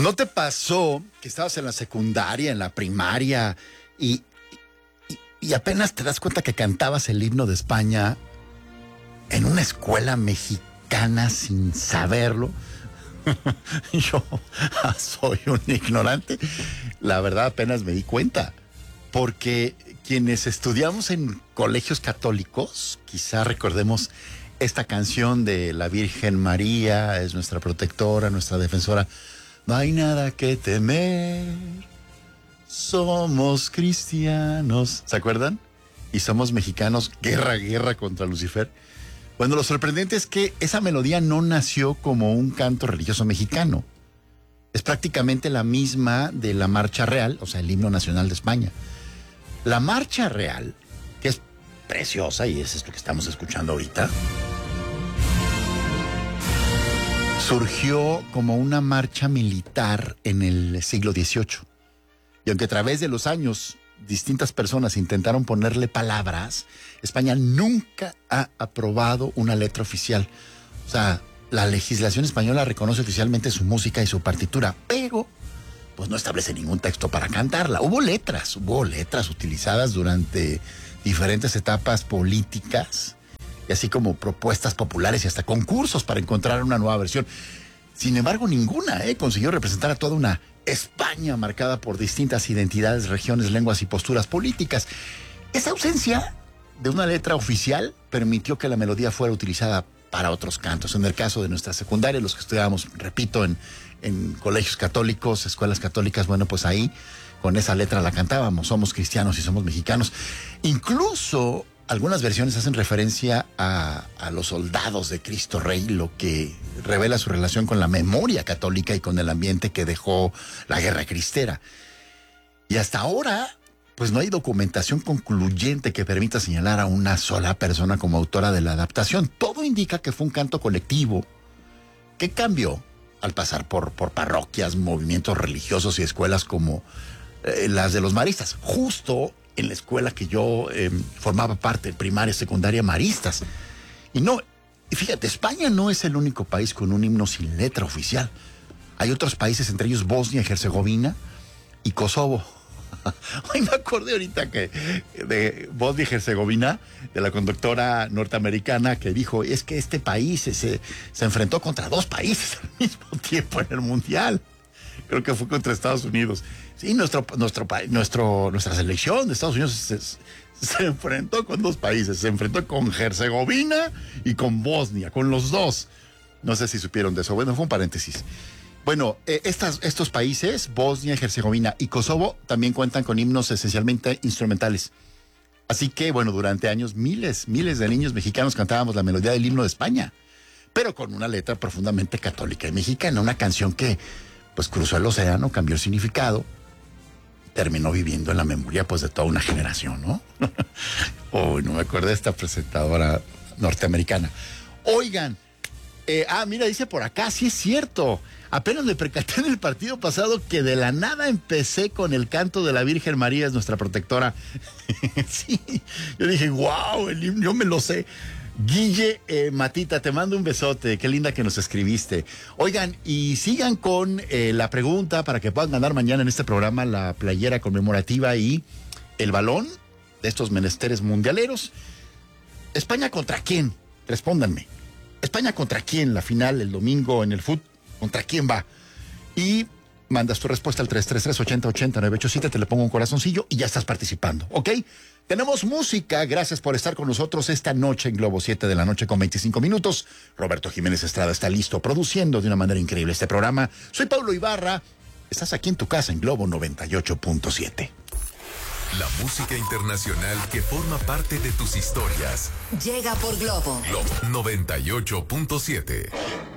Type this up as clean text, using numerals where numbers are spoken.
¿No te pasó que estabas en la secundaria, en la primaria y, y apenas te das cuenta que cantabas el himno de España en una escuela mexicana sin saberlo? Yo soy un ignorante. La verdad apenas me di cuenta, porque quienes estudiamos en colegios católicos, quizá recordemos esta canción de la Virgen María, es nuestra protectora, nuestra defensora. No hay nada que temer, somos cristianos. ¿Se acuerdan? Y somos mexicanos, guerra, guerra contra Lucifer. Bueno, lo sorprendente es que esa melodía no nació como un canto religioso mexicano. Es prácticamente la misma de la Marcha Real, o sea, el himno nacional de España. La Marcha Real, que es preciosa y es esto que estamos escuchando ahorita, surgió como una marcha militar en el siglo XVIII. Y aunque a través de los años distintas personas intentaron ponerle palabras, España nunca ha aprobado una letra oficial. O sea, la legislación española reconoce oficialmente su música y su partitura, pero pues no establece ningún texto para cantarla. Hubo letras utilizadas durante diferentes etapas políticas, y así como propuestas populares y hasta concursos para encontrar una nueva versión. Sin embargo, ninguna consiguió representar a toda una España marcada por distintas identidades, regiones, lenguas y posturas políticas. Esa ausencia de una letra oficial permitió que la melodía fuera utilizada para otros cantos. En el caso de nuestra secundaria, los que estudiábamos, repito, en colegios católicos, escuelas católicas, bueno, pues ahí con esa letra la cantábamos. Somos cristianos y somos mexicanos. Incluso algunas versiones hacen referencia a los soldados de Cristo Rey, lo que revela su relación con la memoria católica y con el ambiente que dejó la guerra cristera. Y hasta ahora, pues no hay documentación concluyente que permita señalar a una sola persona como autora de la adaptación. Todo indica que fue un canto colectivo que cambió al pasar por parroquias, movimientos religiosos y escuelas como las de los maristas, justo en la escuela que yo formaba parte, primaria, secundaria, maristas. Y fíjate, España no es el único país con un himno sin letra oficial. Hay otros países, entre ellos Bosnia y Herzegovina y Kosovo. Hoy me acordé ahorita que de Bosnia y Herzegovina, de la conductora norteamericana que dijo, es que este país se enfrentó contra dos países al mismo tiempo en el Mundial. Creo que fue contra Estados Unidos. Sí, nuestra selección de Estados Unidos se enfrentó con dos países. Se enfrentó con Herzegovina y con Bosnia, con los dos. No sé si supieron de eso. Bueno, fue un paréntesis. Bueno, estos países, Bosnia, Herzegovina y Kosovo, también cuentan con himnos esencialmente instrumentales. Así que, bueno, durante años miles de niños mexicanos cantábamos la melodía del himno de España, pero con una letra profundamente católica y mexicana, una canción que pues cruzó el océano, cambió el significado, terminó viviendo en la memoria pues de toda una generación, ¿no? No me acuerdo de esta presentadora norteamericana. Oigan, mira, dice por acá, sí es cierto. Apenas me percaté en el partido pasado que de la nada empecé con el canto de la Virgen María, es nuestra protectora. Sí, yo dije, wow, el himno, yo me lo sé. Guille Matita, te mando un besote, qué linda que nos escribiste. Oigan, y sigan con la pregunta para que puedan ganar mañana en este programa la playera conmemorativa y el balón de estos menesteres mundialeros. ¿España contra quién? Respóndanme. ¿España contra quién? La final el domingo en el fútbol. ¿Contra quién va? Y mandas tu respuesta al 333-8080-987, te le pongo un corazoncillo y ya estás participando, ¿ok? Tenemos música, gracias por estar con nosotros esta noche en Globo 7 de la noche con 25 minutos. Roberto Jiménez Estrada está listo, produciendo de una manera increíble este programa. Soy Pablo Ibarra, estás aquí en tu casa en Globo 98.7. La música internacional que forma parte de tus historias. Llega por Globo. Globo 98.7.